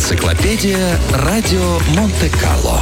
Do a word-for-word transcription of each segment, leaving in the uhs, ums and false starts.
Энциклопедия радио Монте-Карло.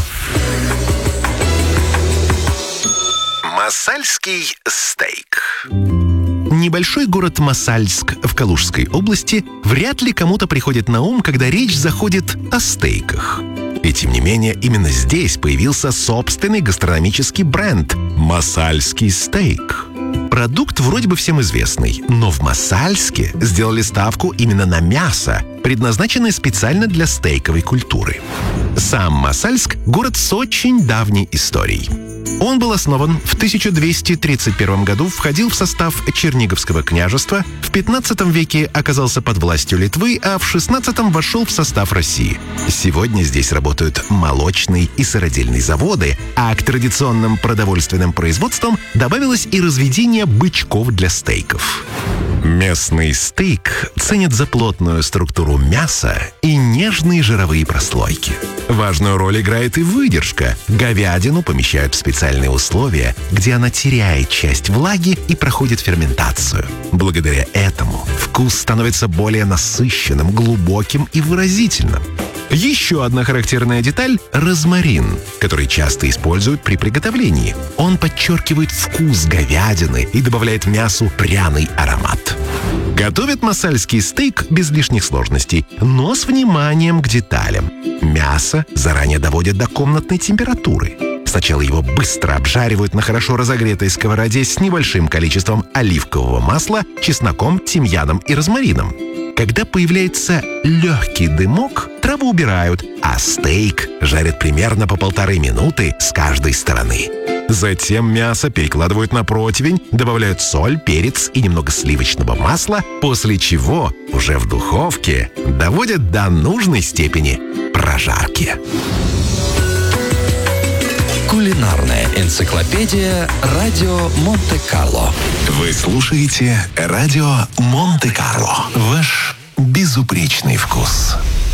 Массальский стейк. Небольшой город Масальск в Калужской области вряд ли кому-то приходит на ум, когда речь заходит о стейках. И тем не менее, именно здесь появился собственный гастрономический бренд «Масальский стейк». Продукт вроде бы всем известный, но в Масальске сделали ставку именно на мясо, предназначенное специально для стейковой культуры. Сам Масальск – город с очень давней историей. Он был основан в тысяча двести тридцать первом году, входил в состав Черниговского княжества, в пятнадцатом веке оказался под властью Литвы, а в шестнадцатом вошел в состав России. Сегодня здесь работают молочные и сыродельные заводы, а к традиционным продовольственным производствам добавилось и разведение бычков для стейков. Местный стейк ценят за плотную структуру мяса и нежные жировые прослойки. Важную роль играет и выдержка. Говядину помещают в специальные условия, где она теряет часть влаги и проходит ферментацию. Благодаря этому вкус становится более насыщенным, глубоким и выразительным. Еще одна характерная деталь – розмарин, который часто используют при приготовлении. Он подчеркивает вкус говядины и добавляет мясу пряный аромат. Готовят масальский стейк без лишних сложностей, но с вниманием к деталям. Мясо заранее доводят до комнатной температуры. Сначала его быстро обжаривают на хорошо разогретой сковороде с небольшим количеством оливкового масла, чесноком, тимьяном и розмарином. Когда появляется легкий дымок, траву убирают, а стейк жарят примерно по полторы минуты с каждой стороны. Затем мясо перекладывают на противень, добавляют соль, перец и немного сливочного масла, после чего уже в духовке доводят до нужной степени прожарки. Кулинарная энциклопедия радио Монте-Карло. Вы слушаете радио Монте-Карло. Ваш безупречный вкус.